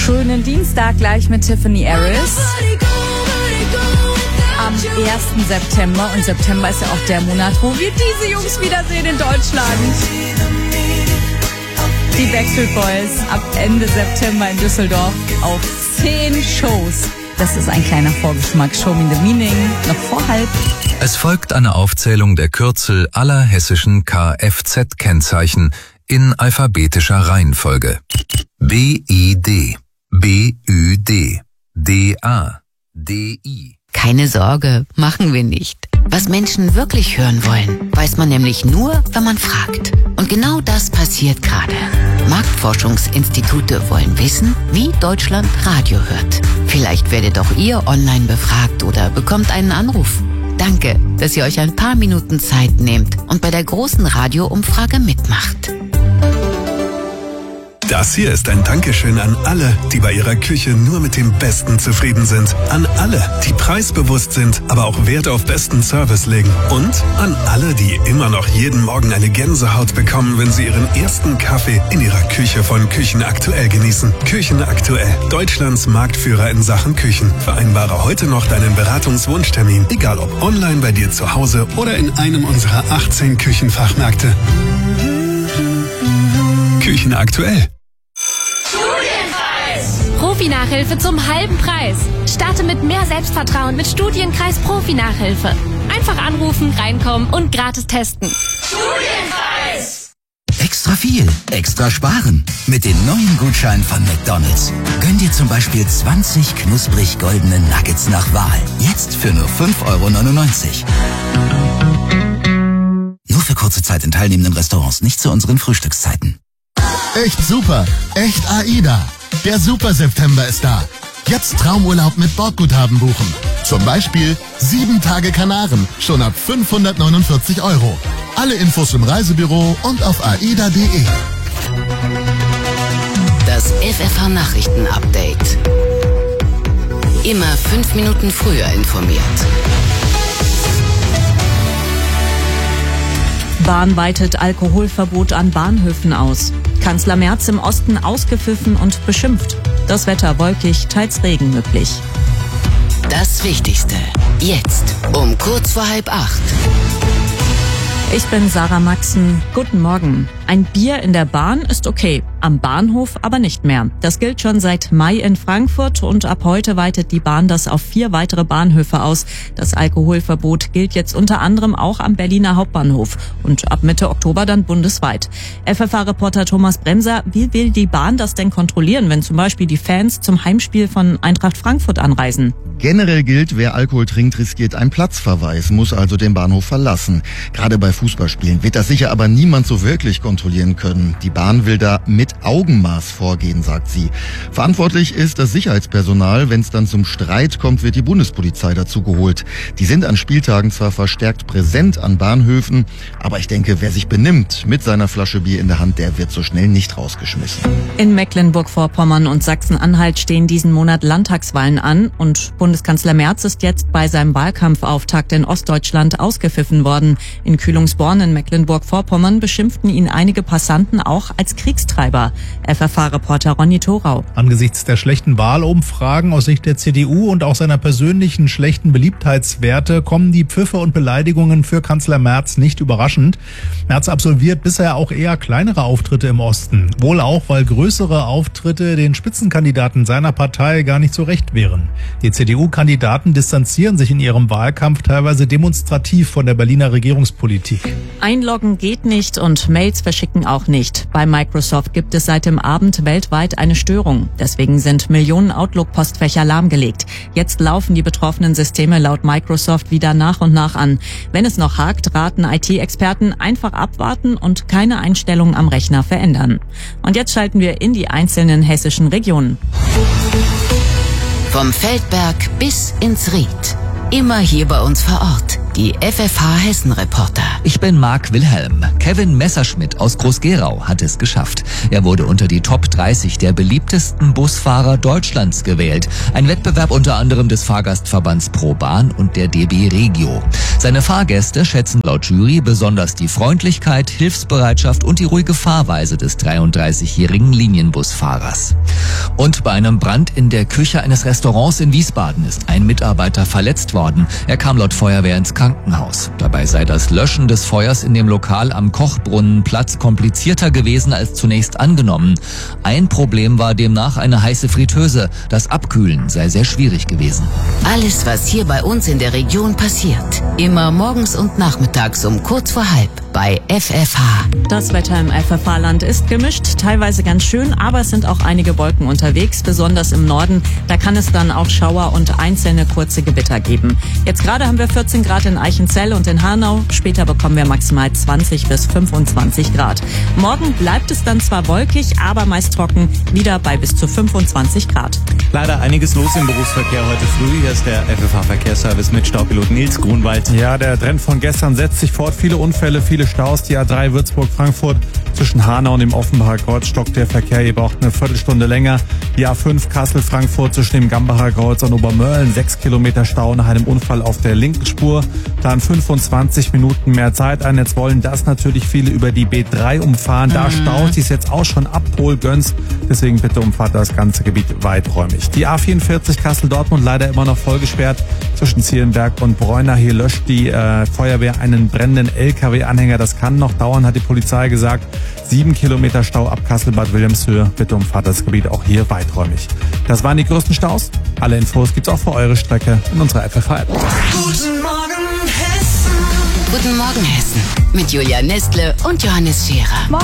Schönen Dienstag gleich mit Tiffany Harris. Am 1. September. Und September ist ja auch der Monat, wo wir diese Jungs wiedersehen in Deutschland. Die Backstreet Boys ab Ende September in Düsseldorf auf 10 Shows. Das ist ein kleiner Vorgeschmack. Show Me the Meaning, noch vor halb. Es folgt eine Aufzählung der Kürzel aller hessischen Kfz-Kennzeichen in alphabetischer Reihenfolge. BID, BÜD, DA, DI. Keine Sorge, machen wir nicht. Was Menschen wirklich hören wollen, weiß man nämlich nur, wenn man fragt. Und genau das passiert gerade. Marktforschungsinstitute wollen wissen, wie Deutschland Radio hört. Vielleicht werdet auch ihr online befragt oder bekommt einen Anruf. Danke, dass ihr euch ein paar Minuten Zeit nehmt und bei der großen Radioumfrage mitmacht. Das hier ist ein Dankeschön an alle, die bei ihrer Küche nur mit dem Besten zufrieden sind. An alle, die preisbewusst sind, aber auch Wert auf besten Service legen. Und an alle, die immer noch jeden Morgen eine Gänsehaut bekommen, wenn sie ihren ersten Kaffee in ihrer Küche von Küchen Aktuell genießen. Küchen Aktuell, Deutschlands Marktführer in Sachen Küchen. Vereinbare heute noch deinen Beratungswunschtermin, egal ob online bei dir zu Hause oder in einem unserer 18 Küchenfachmärkte. Küchen Aktuell. Profi-Nachhilfe zum halben Preis. Starte mit mehr Selbstvertrauen mit Studienkreis Profi-Nachhilfe. Einfach anrufen, reinkommen und gratis testen. Studienkreis! Extra viel, extra sparen. Mit den neuen Gutscheinen von McDonald's. Gönn dir zum Beispiel 20 knusprig goldene Nuggets nach Wahl. Jetzt für nur 5,99 €. Nur für kurze Zeit in teilnehmenden Restaurants, nicht zu unseren Frühstückszeiten. Echt super, echt AIDA. Der Super September ist da. Jetzt Traumurlaub mit Bordguthaben buchen. Zum Beispiel 7 Tage Kanaren, schon ab 549 €. Alle Infos im Reisebüro und auf aida.de. Das FFH-Nachrichten-Update. Immer 5 Minuten früher informiert. Bahn weitet Alkoholverbot an Bahnhöfen aus. Kanzler Merz im Osten ausgepfiffen und beschimpft. Das Wetter wolkig, teils Regen möglich. Das Wichtigste. Jetzt um kurz vor 7:30. Ich bin Sarah Maxen. Guten Morgen. Ein Bier in der Bahn ist okay, am Bahnhof aber nicht mehr. Das gilt schon seit Mai in Frankfurt und ab heute weitet die Bahn das auf 4 weitere Bahnhöfe aus. Das Alkoholverbot gilt jetzt unter anderem auch am Berliner Hauptbahnhof und ab Mitte Oktober dann bundesweit. FFH-Reporter Thomas Bremser, wie will die Bahn das denn kontrollieren, wenn zum Beispiel die Fans zum Heimspiel von Eintracht Frankfurt anreisen? Generell gilt, wer Alkohol trinkt, riskiert einen Platzverweis, muss also den Bahnhof verlassen. Gerade bei Fußballspielen wird das sicher aber niemand so wirklich kontrollieren können. Die Bahn will da mit Augenmaß vorgehen, sagt sie. Verantwortlich ist das Sicherheitspersonal. Wenn es dann zum Streit kommt, wird die Bundespolizei dazu geholt. Die sind an Spieltagen zwar verstärkt präsent an Bahnhöfen, aber ich denke, wer sich benimmt mit seiner Flasche Bier in der Hand, der wird so schnell nicht rausgeschmissen. In Mecklenburg-Vorpommern und Sachsen-Anhalt stehen diesen Monat Landtagswahlen an und Bundeskanzler Merz ist jetzt bei seinem Wahlkampfauftakt in Ostdeutschland ausgepfiffen worden. In Kühlungsborn in Mecklenburg-Vorpommern beschimpften ihn einige Passanten auch als Kriegstreiber. FFH-Reporter Ronny Thorau. Angesichts der schlechten Wahlumfragen aus Sicht der CDU und auch seiner persönlichen schlechten Beliebtheitswerte kommen die Pfiffe und Beleidigungen für Kanzler Merz nicht überraschend. Merz absolviert bisher auch eher kleinere Auftritte im Osten. Wohl auch, weil größere Auftritte den Spitzenkandidaten seiner Partei gar nicht so recht wären. Die CDU-Kandidaten distanzieren sich in ihrem Wahlkampf teilweise demonstrativ von der Berliner Regierungspolitik. Einloggen geht nicht und Mails verschicken auch nicht. Bei Microsoft gibt es seit dem Abend weltweit eine Störung. Deswegen sind Millionen Outlook-Postfächer lahmgelegt. Jetzt laufen die betroffenen Systeme laut Microsoft wieder nach und nach an. Wenn es noch hakt, raten IT-Experten einfach abwarten und keine Einstellungen am Rechner verändern. Und jetzt schalten wir in die einzelnen hessischen Regionen. Vom Feldberg bis ins Ried. Immer hier bei uns vor Ort. Die FFH-Hessen-Reporter. Ich bin Marc Wilhelm. Kevin Messerschmidt aus Groß-Gerau hat es geschafft. Er wurde unter die Top 30 der beliebtesten Busfahrer Deutschlands gewählt. Ein Wettbewerb unter anderem des Fahrgastverbands ProBahn und der DB Regio. Seine Fahrgäste schätzen laut Jury besonders die Freundlichkeit, Hilfsbereitschaft und die ruhige Fahrweise des 33-jährigen Linienbusfahrers. Und bei einem Brand in der Küche eines Restaurants in Wiesbaden ist ein Mitarbeiter verletzt worden. Er kam laut Feuerwehr ins Krankenhaus. Dabei sei das Löschen des Feuers in dem Lokal am Kochbrunnenplatz komplizierter gewesen als zunächst angenommen. Ein Problem war demnach eine heiße Fritteuse. Das Abkühlen sei sehr schwierig gewesen. Alles, was hier bei uns in der Region passiert. Immer morgens und nachmittags um kurz vor halb bei FFH. Das Wetter im FFH-Land ist gemischt, teilweise ganz schön, aber es sind auch einige Wolken unterwegs, besonders im Norden. Da kann es dann auch Schauer und einzelne kurze Gewitter geben. Jetzt gerade haben wir 14 Grad in Eichenzell und in Hanau. Später bekommen wir maximal 20 bis 25 Grad. Morgen bleibt es dann zwar wolkig, aber meist trocken, wieder bei bis zu 25 Grad. Leider einiges los im Berufsverkehr heute früh. Hier ist der FFH-Verkehrsservice mit Staupilot Nils Grunwald. Ja, der Trend von gestern setzt sich fort. Viele Unfälle, viele Staus. Die A3 Würzburg-Frankfurt zwischen Hanau und dem Offenbacher Kreuz stockt der Verkehr. Ihr braucht eine Viertelstunde länger. Die A5 Kassel-Frankfurt zwischen dem Gambacher Kreuz und Obermörlen. 6 Kilometer Stau nach einem Unfall auf der linken Spur. Dann 25 Minuten mehr Zeit ein. Jetzt wollen das natürlich viele über die B3 umfahren. Da staut sich jetzt auch schon ab Pol-Göns. Deswegen bitte umfahrt das ganze Gebiet weiträumig. Die A44 Kassel-Dortmund leider immer noch voll gesperrt zwischen Zielenberg und Bräuner. Hier löscht die Feuerwehr einen brennenden LKW-Anhänger. Das kann noch dauern, hat die Polizei gesagt. 7 Kilometer Stau ab Kassel-Bad Wilhelmshöhe. Bitte umfahrt das Gebiet auch hier weiträumig. Das waren die größten Staus. Alle Infos gibt's auch für eure Strecke in unserer FFH-App. Guten Morgen Hessen. Guten Morgen Hessen. Mit Julia Nestle und Johannes Scherer.